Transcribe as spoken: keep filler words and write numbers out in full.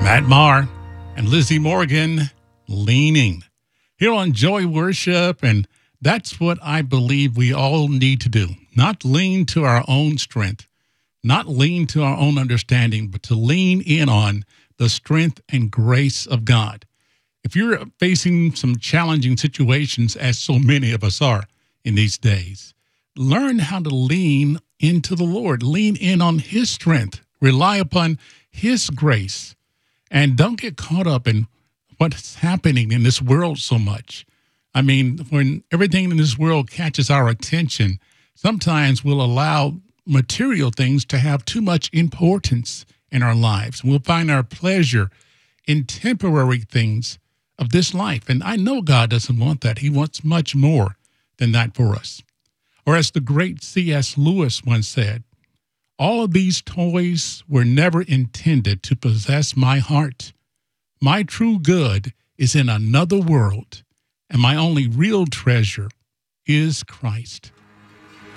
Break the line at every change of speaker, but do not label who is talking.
Matt Maher and Lizzie Morgan, Leaning, here on Joy Worship. And that's what I believe we all need to do. Not lean to our own strength, not lean to our own understanding, but to lean in on the strength and grace of God. If you're facing some challenging situations, as so many of us are in these days, learn how to lean into the Lord, lean in on His strength, rely upon His grace, and don't get caught up in what's happening in this world so much. I mean, when everything in this world catches our attention, sometimes we'll allow material things to have too much importance in our lives. We'll find our pleasure in temporary things of this life. And I know God doesn't want that. He wants much more than that for us. Or as the great C S Lewis once said, all of these toys were never intended to possess my heart. My true good is in another world, and my only real treasure is Christ.